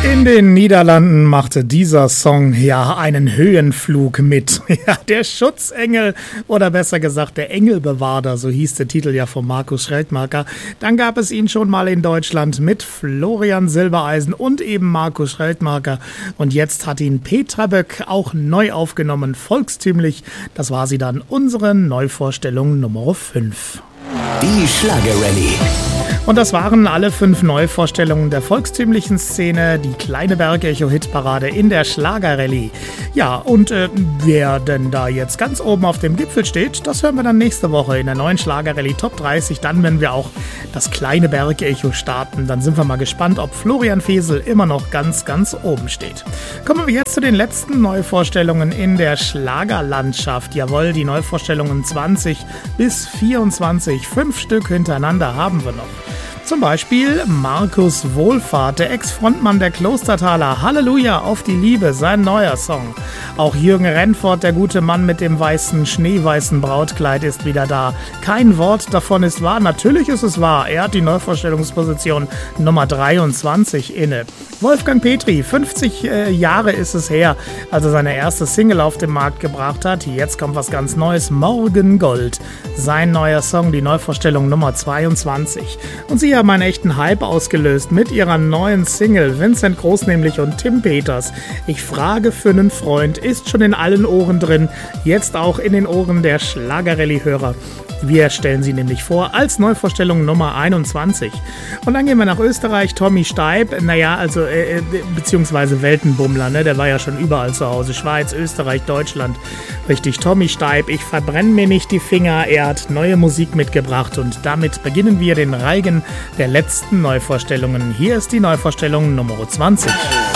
In den Niederlanden machte dieser Song ja einen Höhenflug mit. Ja, der Schutzengel oder besser gesagt der Engelbewahrer, so hieß der Titel ja von Markus Schreldmacher. Dann gab es ihn schon mal in Deutschland mit Florian Silbereisen und eben Markus Schreldmacher. Und jetzt hat ihn Petra Böck auch neu aufgenommen, volkstümlich. Das war sie dann, unsere Neuvorstellung Nummer 5. Die Schlagerrallye. Und das waren alle 5 Neuvorstellungen der volkstümlichen Szene, die kleine Bergecho-Hitparade in der Schlagerrallye. Ja, und wer denn da jetzt ganz oben auf dem Gipfel steht, das hören wir dann nächste Woche in der neuen Schlagerrallye Top 30. Dann, wenn wir auch das kleine Bergecho starten, dann sind wir mal gespannt, ob Florian Fesel immer noch ganz, ganz oben steht. Kommen wir jetzt zu den letzten Neuvorstellungen in der Schlagerlandschaft. Jawohl, die Neuvorstellungen 20 bis 24, 5 Stück hintereinander haben wir noch. Zum Beispiel Markus Wohlfahrt, der Ex-Frontmann der Klostertaler. Halleluja auf die Liebe, sein neuer Song. Auch Jürgen Rennfort, der gute Mann mit dem weißen, schneeweißen Brautkleid, ist wieder da. Kein Wort davon ist wahr. Natürlich ist es wahr. Er hat die Neuvorstellungsposition Nummer 23 inne. Wolfgang Petri, 50 Jahre ist es her, als er seine erste Single auf den Markt gebracht hat. Jetzt kommt was ganz Neues, Morgengold. Sein neuer Song, die Neuvorstellung Nummer 22. Und sie haben einen echten Hype ausgelöst mit ihrer neuen Single. Vincent Groß nämlich und Tim Peters. Ich frage für einen Freund ist schon in allen Ohren drin, jetzt auch in den Ohren der Schlagerrallye-Hörer. Wir stellen sie nämlich vor als Neuvorstellung Nummer 21. Und dann gehen wir nach Österreich, Tommy Steib, beziehungsweise Weltenbummler, ne? Der war ja schon überall zu Hause, Schweiz, Österreich, Deutschland. Richtig, Tommy Steib, ich verbrenne mir nicht die Finger, er hat neue Musik mitgebracht und damit beginnen wir den Reigen der letzten Neuvorstellungen. Hier ist die Neuvorstellung Nummer 20.